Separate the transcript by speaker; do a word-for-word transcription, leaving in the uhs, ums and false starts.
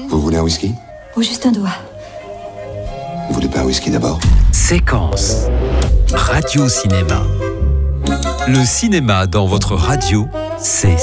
Speaker 1: Vous voulez un whisky?
Speaker 2: Ou juste un doigt.
Speaker 1: Vous voulez pas un whisky d'abord?
Speaker 3: Séquence Radio Cinéma. Le cinéma dans votre radio, c'est